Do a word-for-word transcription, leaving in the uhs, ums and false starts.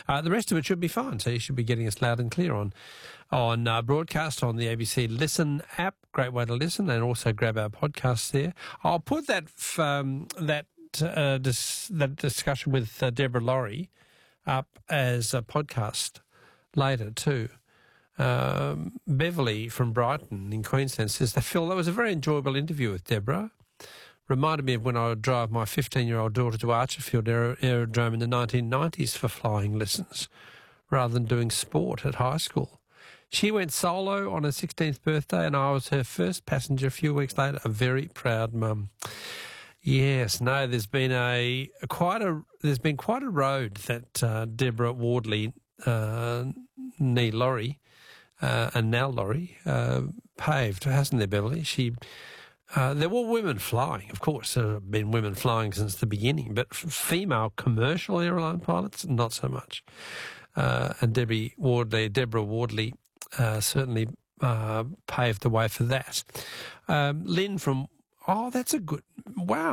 Uh, the rest of it should be fine, so you should be getting us loud and clear on on uh, broadcast on the A B C Listen app. Great way to listen, and also grab our podcasts there. I'll put that f- um, that uh, dis- that discussion with uh, Deborah Laurie up as a podcast later too. Um, Beverly from Brighton in Queensland says, Phil, that was a very enjoyable interview with Deborah. Reminded me of when I would drive my fifteen-year-old daughter to Archerfield Aer- Aerodrome in the nineteen nineties for flying lessons, rather than doing sport at high school. She went solo on her sixteenth birthday, and I was her first passenger a few weeks later. A very proud mum. Yes, no, there's been a, a quite a there's been quite a road that uh, Deborah Wardley, uh, nee Laurie, uh, and now Laurie uh, paved, hasn't there, Beverly? She. Uh, there were women flying, of course. There have been women flying since the beginning, but f- female commercial airline pilots, not so much. Uh, and Debbie Wardley, Deborah Wardley, uh, certainly uh, paved the way for that. Um, Lynn from, oh, that's a good, wow.